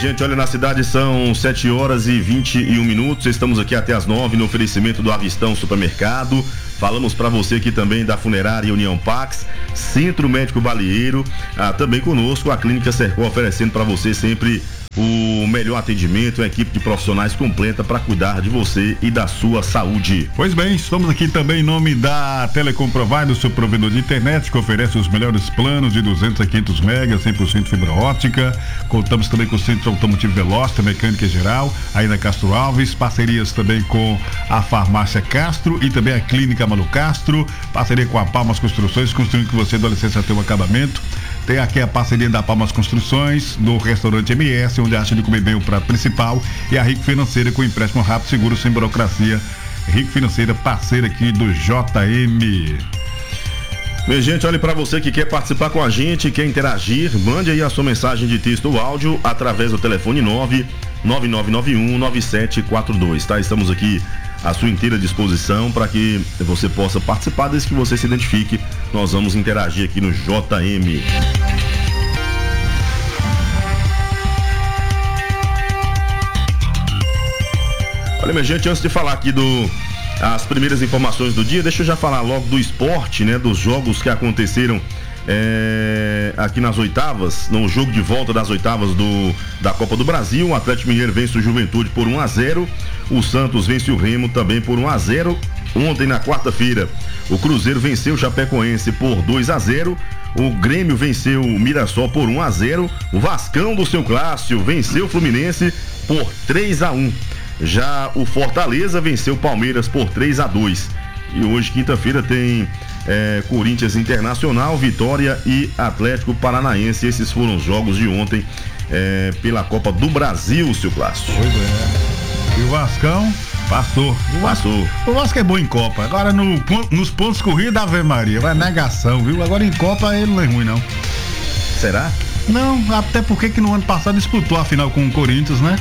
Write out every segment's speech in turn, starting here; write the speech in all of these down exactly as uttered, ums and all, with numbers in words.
gente, olha, na cidade são sete horas e vinte e um minutos, estamos aqui até as nove no oferecimento do Avistão Supermercado. Falamos para você aqui também da Funerária União Pax, Centro Médico Balieiro, ah, também conosco a Clínica Sercol, oferecendo para você sempre o melhor atendimento, uma equipe de profissionais completa para cuidar de você e da sua saúde. Pois bem, estamos aqui também em nome da Telecom Provider, seu provedor de internet, que oferece os melhores planos de duzentos a quinhentos megas, cem por cento fibra ótica. Contamos também com o Centro Automotivo Veloster, Mecânica Geral, aí na Castro Alves, parcerias também com a Farmácia Castro e também a Clínica Malu Castro, parceria com a Palmas Construções, construindo que você dá licença a ter um acabamento. Tem aqui a parceria da Palmas Construções, do restaurante M S, onde acha de comer bem o prato principal, e a Rico Financeira com empréstimo rápido, seguro, sem burocracia. Rico Financeira, parceira aqui do J M. Minha gente, olha, para você que quer participar com a gente, quer interagir, mande aí a sua mensagem de texto ou áudio através do telefone nove nove nove nove um nove sete quatro dois, tá? Estamos aqui à sua inteira disposição para que você possa participar, desde que você se identifique. Nós vamos interagir aqui no J M. Olha, minha gente, antes de falar aqui do as primeiras informações do dia, deixa eu já falar logo do esporte, né? Dos jogos que aconteceram é, aqui nas oitavas, no jogo de volta das oitavas do, da Copa do Brasil. O Atlético Mineiro vence o Juventude por um a zero, o Santos vence o Remo também por um a zero. Ontem, na quarta-feira, o Cruzeiro venceu o Chapecoense por dois a zero, o Grêmio venceu o Mirassol por um a zero, o Vascão do seu Clássio venceu o Fluminense por três a um. Já o Fortaleza venceu o Palmeiras por três a dois. E hoje, quinta-feira, tem é, Corinthians Internacional, Vitória e Atlético Paranaense. Esses foram os jogos de ontem é, pela Copa do Brasil, seu Clássico. Pois é. E o Vascão passou. O Vasco, passou. O Vasco é bom em Copa. Agora no, nos pontos corridos, Ave Maria, vai negação, viu? Agora em Copa ele não é ruim, não. Será? Não, até porque que no ano passado disputou a final com o Corinthians, né?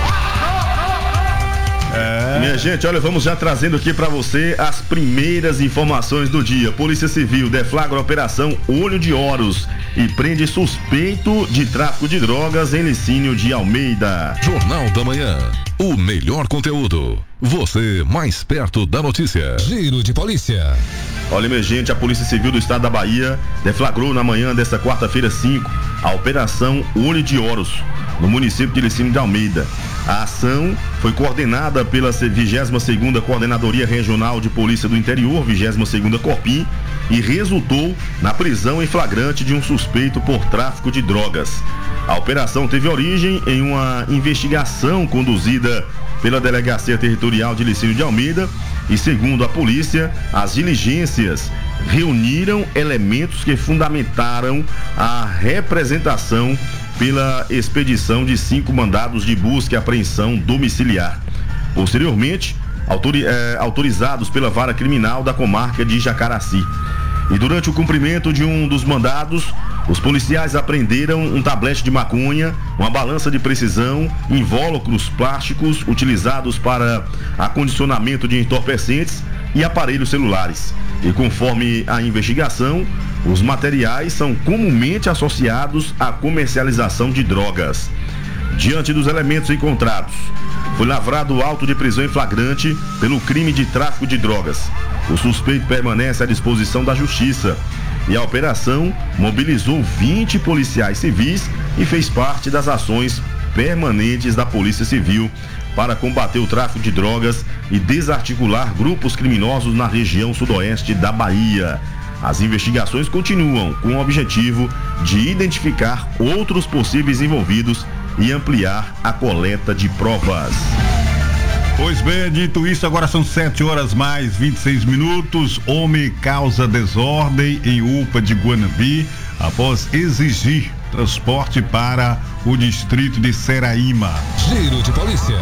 É. Minha gente, olha, vamos já trazendo aqui pra você as primeiras informações do dia. Polícia Civil deflagra a operação Olho de Horus e prende suspeito de tráfico de drogas em Licínio de Almeida. Jornal da Manhã, o melhor conteúdo, você mais perto da notícia. Giro de polícia. Olha, minha gente, a Polícia Civil do Estado da Bahia deflagrou na manhã desta quarta-feira cinco a operação Olho de Horus, no município de Licínio de Almeida. A ação foi coordenada pela vigésima segunda Coordenadoria Regional de Polícia do Interior, vigésima segunda Corpim, e resultou na prisão em flagrante de um suspeito por tráfico de drogas. A operação teve origem em uma investigação conduzida pela Delegacia Territorial de Licínio de Almeida e, segundo a polícia, as diligências reuniram elementos que fundamentaram a representação pela expedição de cinco mandados de busca e apreensão domiciliar. Posteriormente, autori- eh, autorizados pela vara criminal da comarca de Jacaraci. E durante o cumprimento de um dos mandados, os policiais apreenderam um tablete de maconha, uma balança de precisão, invólucros plásticos utilizados para acondicionamento de entorpecentes e aparelhos celulares. E conforme a investigação, os materiais são comumente associados à comercialização de drogas. Diante dos elementos encontrados, foi lavrado auto de prisão em flagrante pelo crime de tráfico de drogas. O suspeito permanece à disposição da Justiça e a operação mobilizou vinte policiais civis e fez parte das ações permanentes da Polícia Civil para combater o tráfico de drogas e desarticular grupos criminosos na região sudoeste da Bahia. As investigações continuam com o objetivo de identificar outros possíveis envolvidos e ampliar a coleta de provas. Pois bem, dito isso, agora são sete horas mais vinte e seis minutos. Homem causa desordem em U P A de Guanambi após exigir transporte para o distrito de Seraíma. Giro de polícia.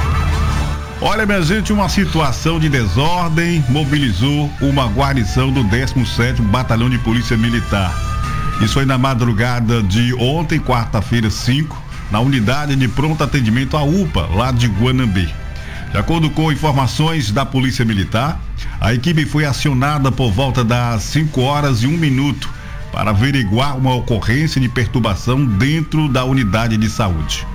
Olha, minha gente, uma situação de desordem mobilizou uma guarnição do décimo sétimo Batalhão de Polícia Militar. Isso foi na madrugada de ontem, quarta-feira, cinco, na unidade de pronto atendimento à U P A, lá de Guanambi. De acordo com informações da Polícia Militar, a equipe foi acionada por volta das cinco horas e um minuto para averiguar uma ocorrência de perturbação dentro da unidade de saúde.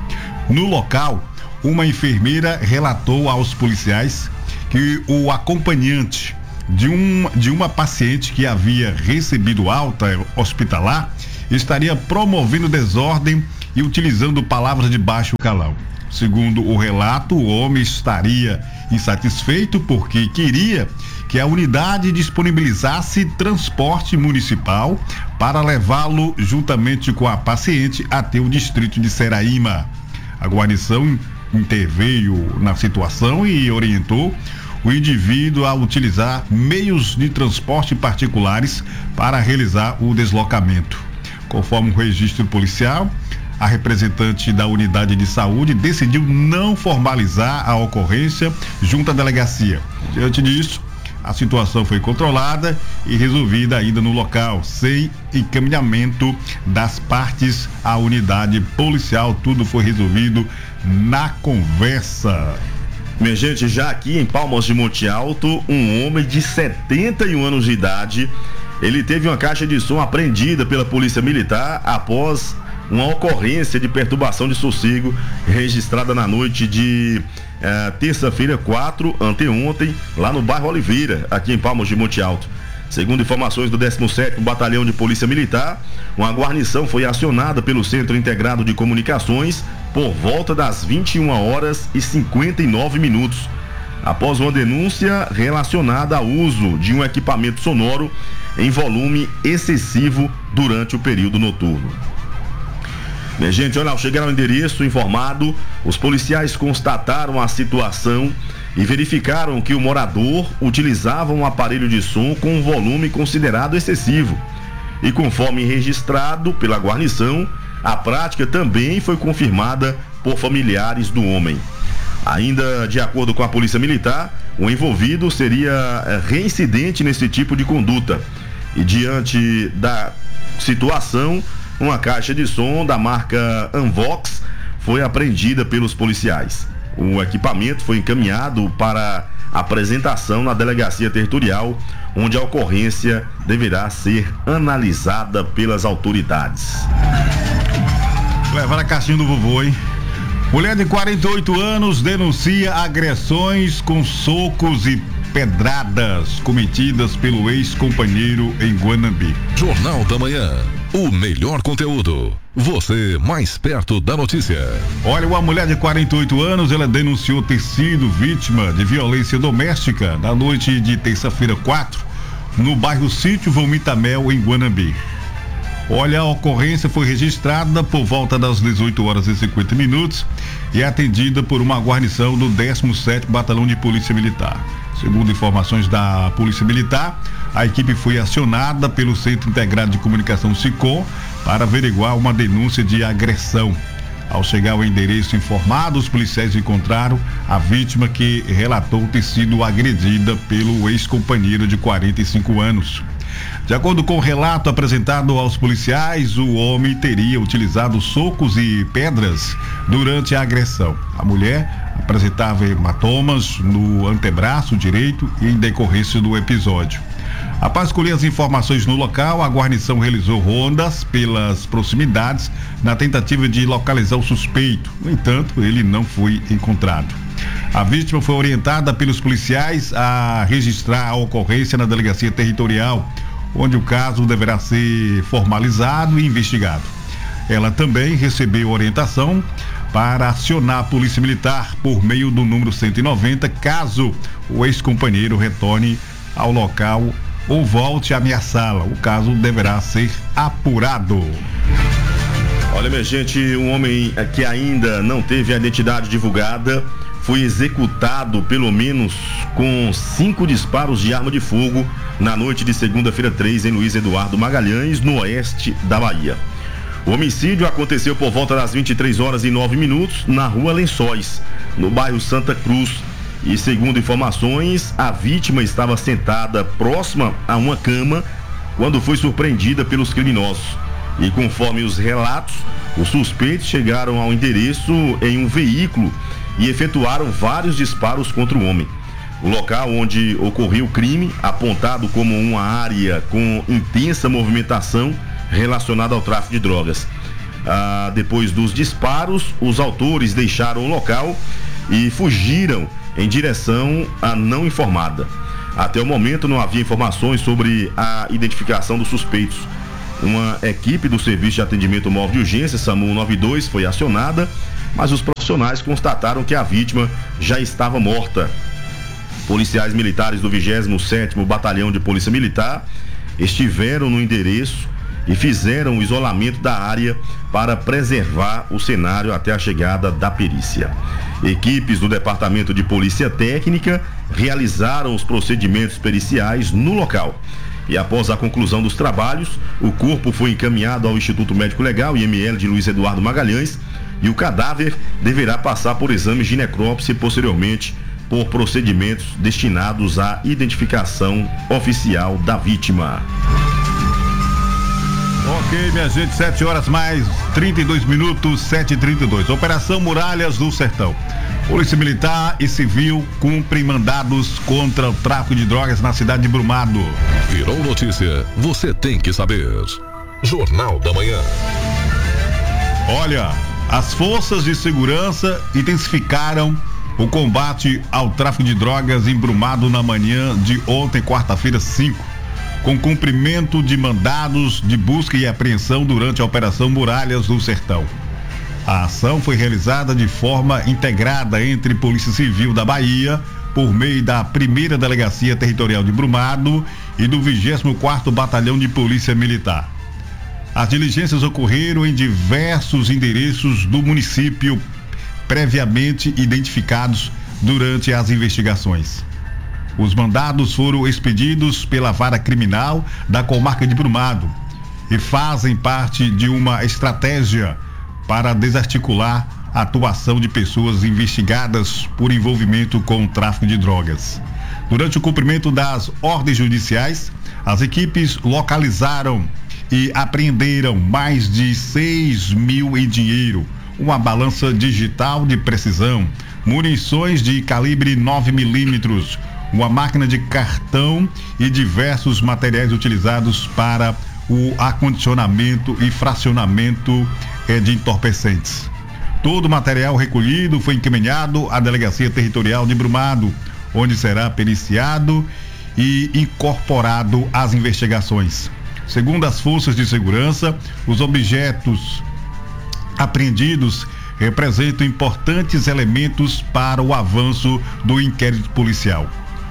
No local, uma enfermeira relatou aos policiais que o acompanhante de, um, de uma paciente que havia recebido alta hospitalar estaria promovendo desordem e utilizando palavras de baixo calão. Segundo o relato, o homem estaria insatisfeito porque queria que a unidade disponibilizasse transporte municipal para levá-lo juntamente com a paciente até o distrito de Seraíma. A guarnição interveio na situação e orientou o indivíduo a utilizar meios de transporte particulares para realizar o deslocamento. Conforme o registro policial, a representante da unidade de saúde decidiu não formalizar a ocorrência junto à delegacia. Diante disso, a situação foi controlada e resolvida ainda no local, sem encaminhamento das partes à unidade policial. Tudo foi resolvido na conversa. Minha gente, já aqui em Palmas de Monte Alto, um homem de setenta e um anos de idade, ele teve uma caixa de som apreendida pela Polícia Militar após uma ocorrência de perturbação de sossego registrada na noite de eh, terça-feira quatro, anteontem, lá no bairro Oliveira, aqui em Palmas de Monte Alto. Segundo informações do décimo sétimo Batalhão de Polícia Militar, uma guarnição foi acionada pelo Centro Integrado de Comunicações por volta das vinte e uma horas e cinquenta e nove minutos, após uma denúncia relacionada ao uso de um equipamento sonoro em volume excessivo durante o período noturno. Minha gente, olha, ao chegar ao endereço informado, os policiais constataram a situação e verificaram que o morador utilizava um aparelho de som com um volume considerado excessivo. E conforme registrado pela guarnição, a prática também foi confirmada por familiares do homem. Ainda de acordo com a Polícia Militar, o envolvido seria reincidente nesse tipo de conduta. E diante da situação, uma caixa de som da marca Anvox foi apreendida pelos policiais. O equipamento foi encaminhado para apresentação na delegacia territorial, onde a ocorrência deverá ser analisada pelas autoridades. Levar a caixinha do vovô, hein? Mulher de quarenta e oito anos denuncia agressões com socos e pedradas cometidas pelo ex-companheiro em Guanambi. Jornal da Manhã. O melhor conteúdo. Você mais perto da notícia. Olha, uma mulher de quarenta e oito anos, ela denunciou ter sido vítima de violência doméstica na noite de terça-feira quatro, no bairro Sítio Vomitamel, em Guanambi. Olha, a ocorrência foi registrada por volta das dezoito horas e cinquenta minutos e atendida por uma guarnição do décimo sétimo Batalhão de Polícia Militar. Segundo informações da Polícia Militar, a equipe foi acionada pelo Centro Integrado de Comunicação SICOM para averiguar uma denúncia de agressão. Ao chegar ao endereço informado, os policiais encontraram a vítima, que relatou ter sido agredida pelo ex-companheiro de quarenta e cinco anos. De acordo com o relato apresentado aos policiais, o homem teria utilizado socos e pedras durante a agressão. A mulher apresentava hematomas no antebraço direito em decorrência do episódio. Após colher as informações no local, a guarnição realizou rondas pelas proximidades na tentativa de localizar o suspeito. No entanto, ele não foi encontrado. A vítima foi orientada pelos policiais a registrar a ocorrência na delegacia territorial, onde o caso deverá ser formalizado e investigado. Ela também recebeu orientação para acionar a Polícia Militar por meio do número cento e noventa, caso o ex-companheiro retorne ao local ou volte a ameaçá-la. O caso deverá ser apurado. Olha, minha gente, um homem que ainda não teve a identidade divulgada foi executado pelo menos com cinco disparos de arma de fogo na noite de segunda-feira três em Luiz Eduardo Magalhães, no oeste da Bahia. O homicídio aconteceu por volta das vinte e três horas e nove minutos na rua Lençóis, no bairro Santa Cruz. E segundo informações, a vítima estava sentada próxima a uma cama quando foi surpreendida pelos criminosos. E conforme os relatos, os suspeitos chegaram ao endereço em um veículo e efetuaram vários disparos contra o homem. O local onde ocorreu o crime, apontado como uma área com intensa movimentação relacionada ao tráfico de drogas. Ah, depois dos disparos, os autores deixaram o local e fugiram em direção à não informada. Até o momento não havia informações sobre a identificação dos suspeitos. Uma equipe do Serviço de Atendimento Móvel de Urgência, SAMU noventa e dois, foi acionada, mas os profissionais constataram que a vítima já estava morta. Policiais militares do vigésimo sétimo Batalhão de Polícia Militar estiveram no endereço e fizeram o isolamento da área para preservar o cenário até a chegada da perícia. Equipes do Departamento de Polícia Técnica realizaram os procedimentos periciais no local. E após a conclusão dos trabalhos, o corpo foi encaminhado ao Instituto Médico Legal, I M L de Luiz Eduardo Magalhães, e o cadáver deverá passar por exames de necrópsia e posteriormente por procedimentos destinados à identificação oficial da vítima. Ok, minha gente, sete horas mais trinta e dois minutos, sete e trinta e dois. Operação Muralhas do Sertão. Polícia Militar e Civil cumprem mandados contra o tráfico de drogas na cidade de Brumado. Virou notícia, você tem que saber. Jornal da Manhã. Olha, as forças de segurança intensificaram o combate ao tráfico de drogas em Brumado na manhã de ontem, quarta-feira, cinco, com cumprimento de mandados de busca e apreensão durante a Operação Muralhas do Sertão. A ação foi realizada de forma integrada entre Polícia Civil da Bahia, por meio da primeira Delegacia Territorial de Brumado e do vigésimo quarto Batalhão de Polícia Militar. As diligências ocorreram em diversos endereços do município, previamente identificados durante as investigações. Os mandados foram expedidos pela Vara Criminal da Comarca de Brumado e fazem parte de uma estratégia para desarticular a atuação de pessoas investigadas por envolvimento com o tráfico de drogas. Durante o cumprimento das ordens judiciais, as equipes localizaram e apreenderam mais de seis mil em dinheiro, uma balança digital de precisão, munições de calibre nove milímetros, uma máquina de cartão e diversos materiais utilizados para o acondicionamento e fracionamento eh, de entorpecentes. Todo o material recolhido foi encaminhado à Delegacia Territorial de Brumado, onde será periciado e incorporado às investigações. Segundo as forças de segurança, os objetos apreendidos representam importantes elementos para o avanço do inquérito policial.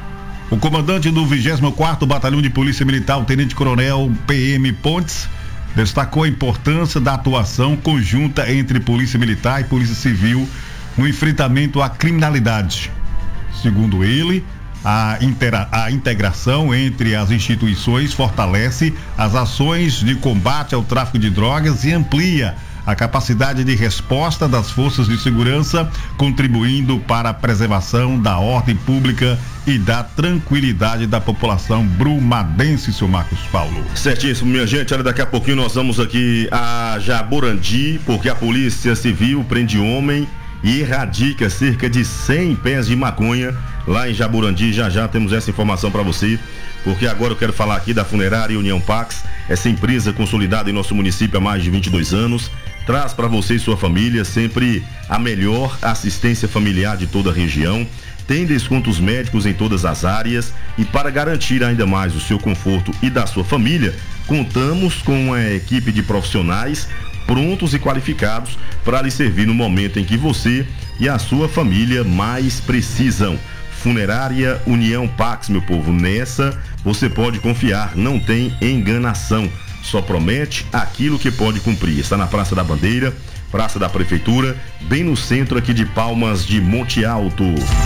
O comandante do vigésimo quarto Batalhão de Polícia Militar, o Tenente Coronel P M Pontes, destacou a importância da atuação conjunta entre Polícia Militar e Polícia Civil no enfrentamento à criminalidade. Segundo ele, a, intera- a integração entre as instituições fortalece as ações de combate ao tráfico de drogas e amplia a capacidade de resposta das forças de segurança, contribuindo para a preservação da ordem pública e da tranquilidade da população brumadense, seu Marcos Paulo. Certíssimo, minha gente. Olha, daqui a pouquinho nós vamos aqui a Jaborandi, porque a Polícia Civil prende homem e erradica cerca de cem pés de maconha lá em Jaborandi. Já já temos essa informação para você, porque agora eu quero falar aqui da Funerária União Pax, essa empresa consolidada em nosso município há mais de vinte e dois anos, traz para você e sua família sempre a melhor assistência familiar de toda a região. Tem descontos médicos em todas as áreas e, para garantir ainda mais o seu conforto e da sua família, contamos com uma equipe de profissionais prontos e qualificados para lhe servir no momento em que você e a sua família mais precisam. Funerária União Pax, meu povo, nessa você pode confiar, não tem enganação, só promete aquilo que pode cumprir. Está na Praça da Bandeira, Praça da Prefeitura, bem no centro aqui de Palmas de Monte Alto.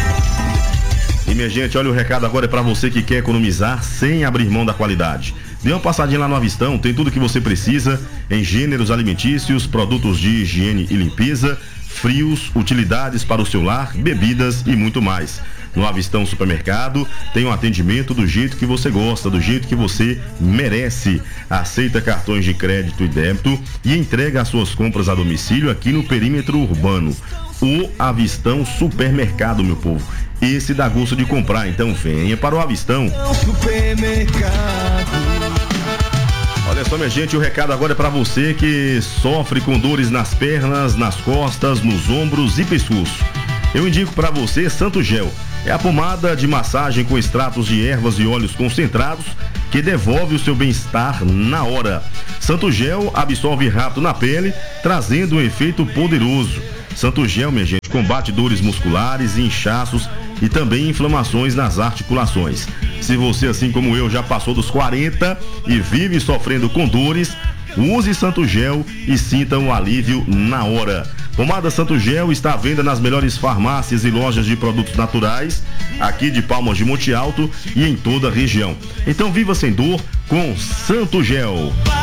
E minha gente, olha, o recado agora é para você que quer economizar sem abrir mão da qualidade. Dê uma passadinha lá no Avistão, tem tudo que você precisa em gêneros alimentícios, produtos de higiene e limpeza, frios, utilidades para o seu lar, bebidas e muito mais. No Avistão Supermercado tem um atendimento do jeito que você gosta, do jeito que você merece. Aceita cartões de crédito e débito e entrega as suas compras a domicílio aqui no perímetro urbano. O Avistão Supermercado, meu povo. Esse dá gosto de comprar, então venha para o Avistão. Olha Olha só, minha gente, o recado agora é para você que sofre com dores nas pernas, nas costas, nos ombros e pescoço. Eu indico para você Santo Gel. É a pomada de massagem com extratos de ervas e óleos concentrados que devolve o seu bem-estar na hora. Santo Gel absorve rápido na pele, trazendo um efeito poderoso. Santo Gel, minha gente, combate dores musculares, inchaços e também inflamações nas articulações. Se você, assim como eu, já passou dos quarenta e vive sofrendo com dores, use Santo Gel e sinta um alívio na hora. Pomada Santo Gel está à venda nas melhores farmácias e lojas de produtos naturais, aqui de Palmas de Monte Alto e em toda a região. Então viva sem dor com Santo Gel.